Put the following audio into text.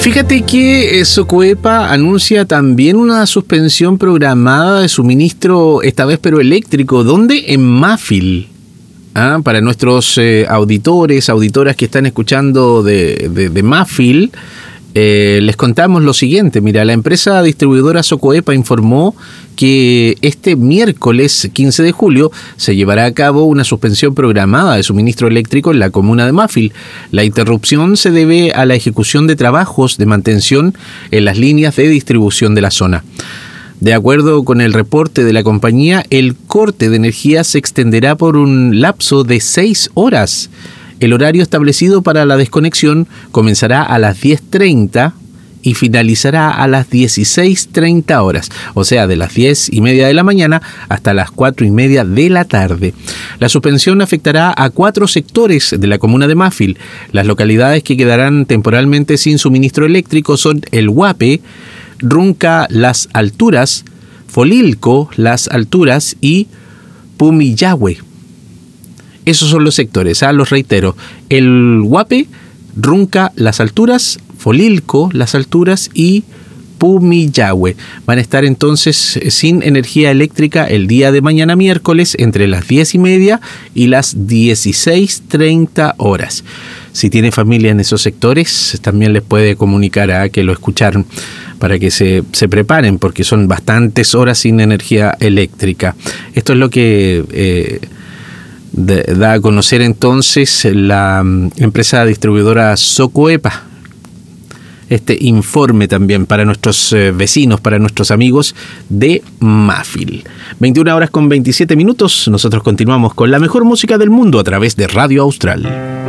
Fíjate que Socoepa anuncia también una suspensión programada de suministro, esta vez pero eléctrico. ¿Dónde? En Mafil. Para nuestros auditores, auditoras que están escuchando de Mafil, les contamos lo siguiente. Mira, la empresa distribuidora Socoepa informó que este miércoles 15 de julio se llevará a cabo una suspensión programada de suministro eléctrico en la comuna de Mafil. La interrupción se debe a la ejecución de trabajos de mantención en las líneas de distribución de la zona. De acuerdo con el reporte de la compañía, el corte de energía se extenderá por un lapso de 6 horas. El horario establecido para la desconexión comenzará a las 10:30 y finalizará a las 16:30 horas, o sea, de las 10:30 de la mañana hasta las 4:30 de la tarde. La suspensión afectará a 4 sectores de la comuna de Mafil. Las localidades que quedarán temporalmente sin suministro eléctrico son El Guape, Runca Las Alturas, Folilco Las Alturas y Pumillahue. Esos son los sectores, los reitero: El Guape, Runca Las Alturas, Folilco Las Alturas y Pumillahue. Van a estar entonces sin energía eléctrica el día de mañana miércoles entre las 10:30 y las 16:30 horas. Si tiene familia en esos sectores, también les puede comunicar a que lo escucharon para que se preparen, porque son bastantes horas sin energía eléctrica. Esto es lo que da a conocer entonces la empresa distribuidora Socoepa. Este informe también para nuestros vecinos, para nuestros amigos de Mafil. 21 horas con 27 minutos. Nosotros continuamos con la mejor música del mundo a través de Radio Austral.